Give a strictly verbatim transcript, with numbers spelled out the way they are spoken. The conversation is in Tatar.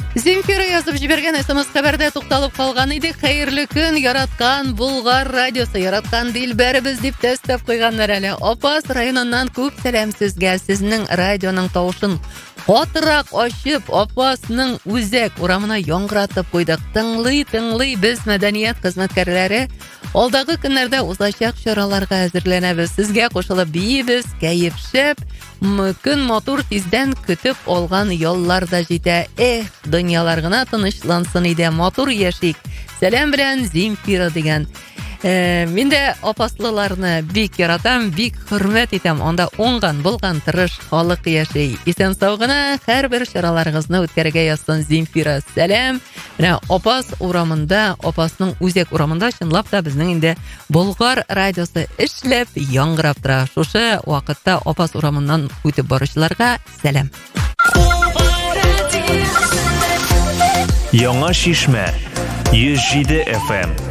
Земфира язып жиберген смс хабарда тукталып калган иде. Хәерле көн, яраткан Булгар радиосы, яраткан дилбәребез дип тәстәп куйганнар әле. Апас районыннан күп сәлам сезгә. Сезнең радионың тавышын катырак ачып, апасның үзәк урамына яңгыратып куйдык. Тыңлый, тыңлый без мәдәният хезмәткәрләре алдагы көннәрдә узачак чараларга әзерләнәбез. Сезгә кушылып биебез, кәеф шәп. Көн матур тиздән көтеп алган яллар да җитә. Эх, дөньялар гына тынычлансын иде, матур яшик. Сәлам белән Земфира дигән. Э, мин дә апаслыларны бик яратам, бик хөрмәт итәм. Анда уңган, булган тырыш халык яши. Исән сау гына һәрбер чараларыгызны үткәрергә язсын Земфира. Сәлам. Менә апас урамында, апасның үзәк урамында чынлап та безнең инде Болгар радиосы эшләп яңгырап тора. Шушы вакытта апас урамыннан үтеп баручыларга сәлам. Яңа Шишмә йөз җиде эф эм